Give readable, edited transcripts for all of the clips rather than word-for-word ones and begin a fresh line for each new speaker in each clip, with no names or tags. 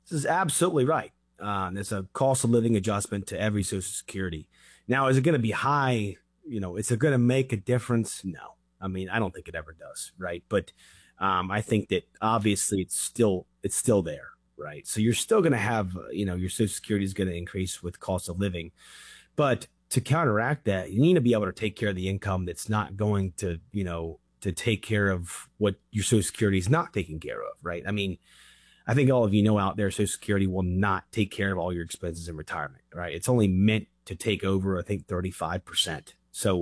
This is absolutely right. There's a cost of living adjustment to every Social Security. Now, is it going to be high? Is it going to make a difference? No. I mean, I don't think it ever does, right? But I think that obviously it's still there, right? So you're still going to have, your Social Security is going to increase with cost of living. But to counteract that, you need to be able to take care of the income that's not going to, to take care of what your Social Security is not taking care of, right? I mean, I think all of you know out there, Social Security will not take care of all your expenses in retirement, right? It's only meant to take over, I think, 35%. So,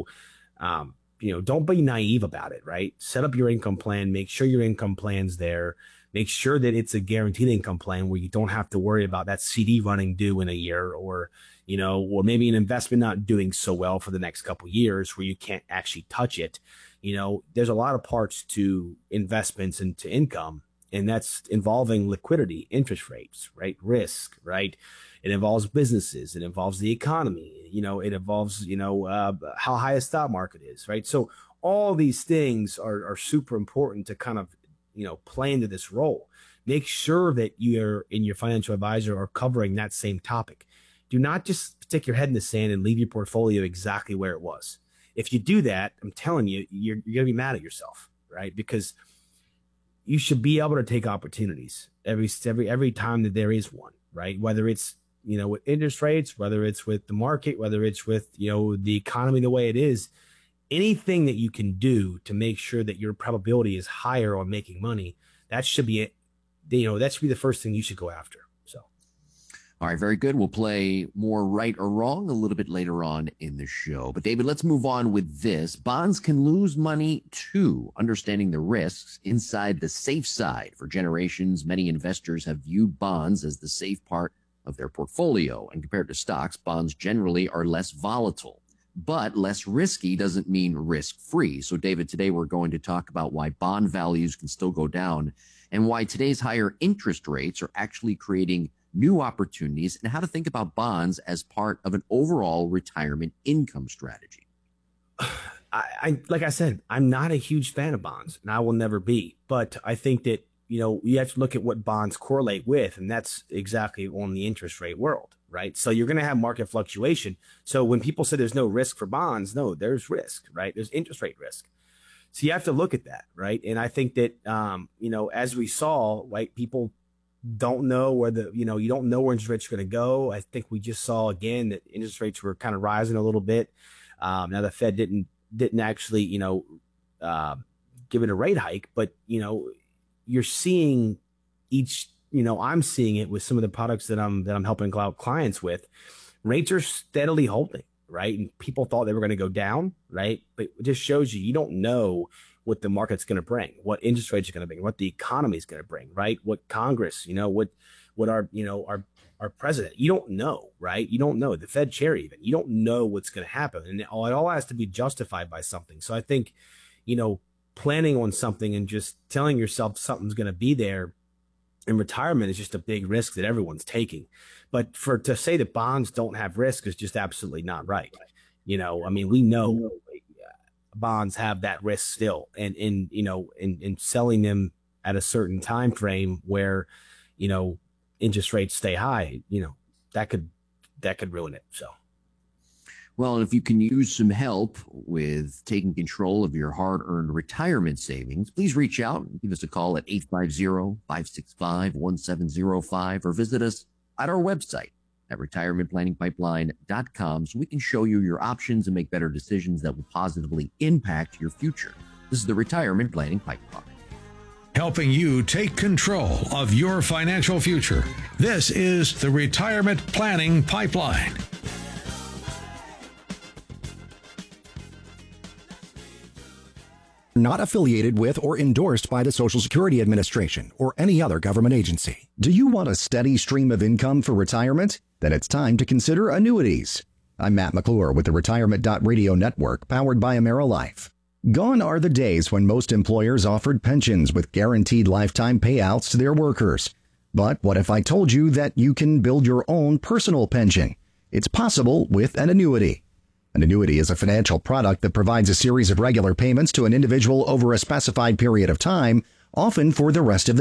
don't be naive about it, right? Set up your income plan, make sure your income plan's there, make sure that it's a guaranteed income plan where you don't have to worry about that CD running due in a year or maybe an investment not doing so well for the next couple of years where you can't actually touch it. There's a lot of parts to investments and to income, and that's involving liquidity, interest rates, right? Risk, right? It involves businesses. It involves the economy. It involves, how high a stock market is, right? So all these things are super important to kind of, play into this role. Make sure that you're in your financial advisor are covering that same topic. Do not just stick your head in the sand and leave your portfolio exactly where it was. If you do that, I'm telling you, you're going to be mad at yourself, right? Because you should be able to take opportunities every time that there is one, right? Whether it's, with interest rates, whether it's with the market, whether it's with, the economy the way it is, anything that you can do to make sure that your probability is higher on making money, that should be it. That should be the first thing you should go after. So.
All right, very good. We'll play more right or wrong a little bit later on in the show. But David, let's move on with this. Bonds can lose money too. Understanding the risks inside the safe side. For generations, many investors have viewed bonds as the safe part of their portfolio. And compared to stocks, bonds generally are less volatile. But less risky doesn't mean risk-free. So David, today we're going to talk about why bond values can still go down and why today's higher interest rates are actually creating new opportunities and how to think about bonds as part of an overall retirement income strategy.
Like I said, I'm not a huge fan of bonds and I will never be, but I think that, you have to look at what bonds correlate with, and that's exactly on the interest rate world, right? So you're going to have market fluctuation. So when people say there's no risk for bonds, no, there's risk, right? There's interest rate risk. So you have to look at that, right? And I think that, as we saw, right, people don't know where you don't know where interest rates are going to go. I think we just saw again that interest rates were kind of rising a little bit. Now the Fed didn't actually, give it a rate hike, but, you're seeing I'm seeing it with some of the products that I'm helping out clients with. Rates are steadily holding, right? And people thought they were going to go down, right? But it just shows you don't know what the market's going to bring, what interest rates are going to bring, what the economy is going to bring, right? What Congress, what our president, you don't know, right? You don't know the Fed chair even, you don't know what's going to happen. And it all has to be justified by something. So I think, planning on something and just telling yourself something's going to be there in retirement is just a big risk that everyone's taking. But to say that bonds don't have risk is just absolutely not right. We know bonds have that risk still, and in selling them at a certain time frame where, interest rates stay high, that could ruin it. So.
Well, if you can use some help with taking control of your hard-earned retirement savings, please reach out and give us a call at 850-565-1705 or visit us at our website at retirementplanningpipeline.com so we can show you your options and make better decisions that will positively impact your future. This is the Retirement Planning Pipeline.
Helping you take control of your financial future. This is the Retirement Planning Pipeline.
Not affiliated with or endorsed by the Social Security Administration or any other government agency. Do you want a steady stream of income for retirement? Then it's time to consider annuities. I'm Matt McClure with the Retirement.Radio Network, powered by AmeriLife. Gone are the days when most employers offered pensions with guaranteed lifetime payouts to their workers. But what if I told you that you can build your own personal pension? It's possible with an annuity. An annuity is a financial product that provides a series of regular payments to an individual over a specified period of time, often for the rest of